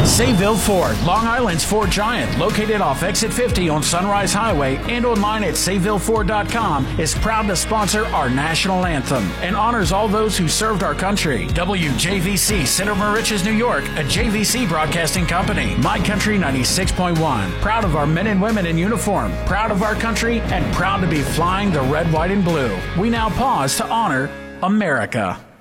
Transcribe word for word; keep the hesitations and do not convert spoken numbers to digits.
Sayville Ford, Long Island's Ford giant, located off Exit fifty on Sunrise Highway and online at sayville ford dot com, is proud to sponsor our national anthem and honors all those who served our country. W J V C, Center Moriches, New York, a J V C broadcasting company. My Country ninety-six point one. Proud of our men and women in uniform, proud of our country, and proud to be flying the red, white, and blue. We now pause to honor America.